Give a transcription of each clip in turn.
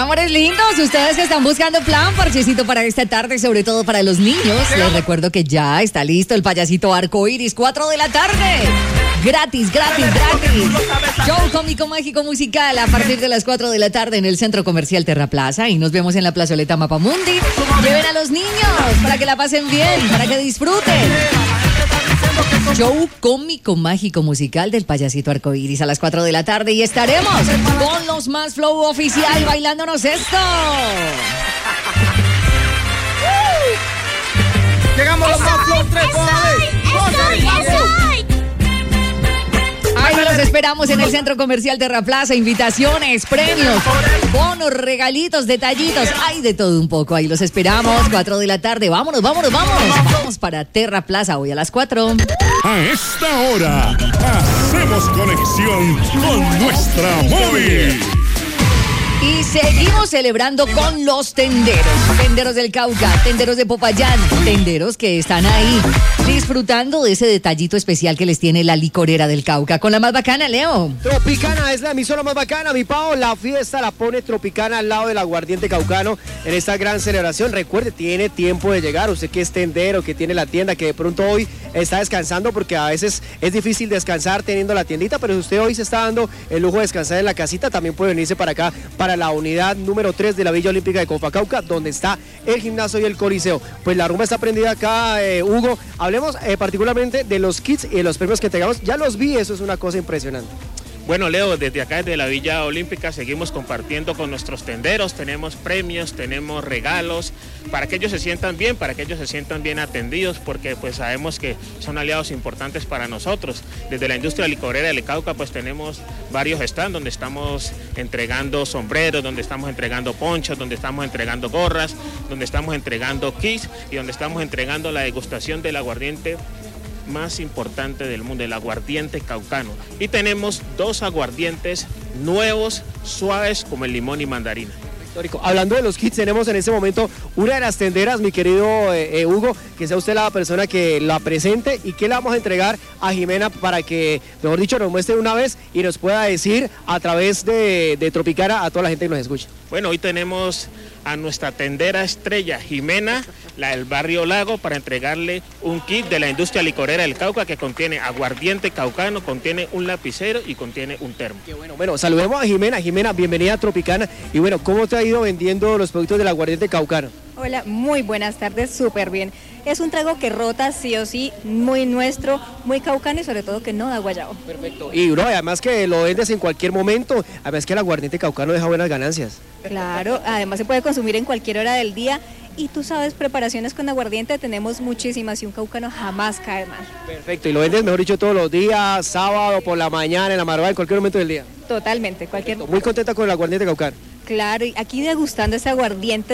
amores lindos, ustedes que están buscando plan, parchecito para esta tarde, sobre todo para los niños. Les recuerdo que ya está listo el payasito arcoíris, 4 de la tarde. Gratis. Show cómico mágico musical a partir de las 4 de la tarde en el Centro Comercial Terra Plaza. Y nos vemos en la plazoleta Mapamundi. Lleven a los niños para que la pasen bien, para que disfruten. Show cómico mágico musical del payasito arcoíris a las 4 de la tarde. Y estaremos con los Más Flow oficial bailándonos esto. Llegamos los Más Flow 3. Ahí los esperamos en el Centro Comercial Terra Plaza. Invitaciones, premios, bonos, regalitos, detallitos. Hay de todo un poco. Ahí los esperamos. 4 de la tarde. Vámonos. Vamos para Terra Plaza hoy a las 4. A esta hora hacemos conexión con nuestra móvil. Y seguimos celebrando con los tenderos. Tenderos del Cauca, tenderos de Popayán, tenderos que están ahí disfrutando de ese detallito especial que les tiene la licorera del Cauca. Con la más bacana, Leo. Tropicana es la emisora más bacana, mi Pao. La fiesta la pone Tropicana al lado del aguardiente caucano en esta gran celebración. Recuerde, tiene tiempo de llegar. Usted que es tendero, que tiene la tienda, que de pronto hoy está descansando, porque a veces es difícil descansar teniendo la tiendita, pero si usted hoy se está dando el lujo de descansar en la casita, también puede venirse para acá, para la unidad número 3 de la Villa Olímpica de Confacauca, donde está el gimnasio y el coliseo. Pues la rumba está prendida acá, Hugo. Hablemos particularmente de los kits y de los premios que entregamos. Ya los vi, eso es una cosa impresionante. Bueno, Leo, desde acá, desde la Villa Olímpica, seguimos compartiendo con nuestros tenderos. Tenemos premios, tenemos regalos, para que ellos se sientan bien, para que ellos se sientan bien atendidos, porque pues sabemos que son aliados importantes para nosotros. Desde la industria licorera del Cauca, pues tenemos varios stands donde estamos entregando sombreros, donde estamos entregando ponchos, donde estamos entregando gorras, donde estamos entregando kits y donde estamos entregando la degustación del aguardiente más importante del mundo, el aguardiente caucano. Y tenemos 2 aguardientes nuevos, suaves como el limón y mandarina. Hablando de los kits, tenemos en este momento una de las tenderas, mi querido Hugo, que sea usted la persona que la presente y que le vamos a entregar a Jimena para que, mejor dicho, nos muestre una vez y nos pueda decir a través de Tropicana a toda la gente que nos escucha. Bueno, hoy tenemos a nuestra tendera estrella, Jimena, la del barrio Lago, para entregarle un kit de la industria licorera del Cauca que contiene aguardiente caucano, contiene un lapicero y contiene un termo. Qué bueno. Bueno, saludemos a Jimena. Jimena, bienvenida a Tropicana. Y bueno, ¿cómo te ha ido vendiendo los productos del aguardiente caucano? Hola, muy buenas tardes, súper bien. Es un trago que rota sí o sí, muy nuestro, muy caucano y sobre todo que no da guayabo. Perfecto. Y bro, además que lo vendes en cualquier momento, además que el aguardiente caucano deja buenas ganancias. Claro, además se puede consumir en cualquier hora del día y tú sabes, preparaciones con aguardiente tenemos muchísimas y un caucano jamás cae mal. Perfecto, y lo vendes, mejor dicho, todos los días, sábado, por la mañana, en la madrugada, en cualquier momento del día. Totalmente, cualquier momento. Muy contenta con el aguardiente caucano. Claro, y aquí degustando ese aguardiente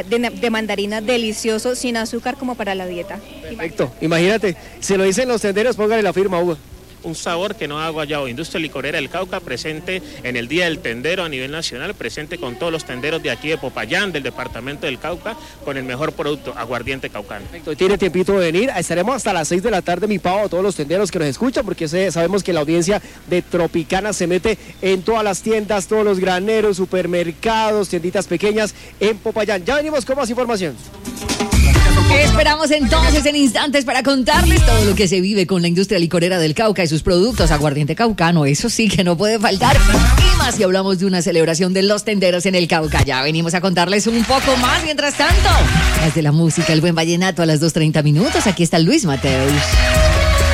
de mandarina delicioso, sin azúcar como para la dieta. Perfecto, imagínate, si lo dicen los tenderos, póngale la firma, Hugo. Un sabor que no da guayabo. Industria licorera del Cauca presente en el Día del Tendero a nivel nacional, presente con todos los tenderos de aquí de Popayán, del departamento del Cauca, con el mejor producto, aguardiente caucano. Perfecto, tiene tiempito de venir, estaremos hasta las 6 de la tarde, mi Pavo, a todos los tenderos que nos escuchan, porque sabemos que la audiencia de Tropicana se mete en todas las tiendas, todos los graneros, supermercados, tienditas pequeñas en Popayán. Ya venimos con más información. Esperamos entonces en instantes para contarles todo lo que se vive con la industria licorera del Cauca y sus productos. Aguardiente caucano, eso sí que no puede faltar. Y más si hablamos de una celebración de los tenderos en el Cauca. Ya venimos a contarles un poco más. Mientras tanto, más de la música, el buen vallenato a las 2:30 minutos. Aquí está Luis Mateus.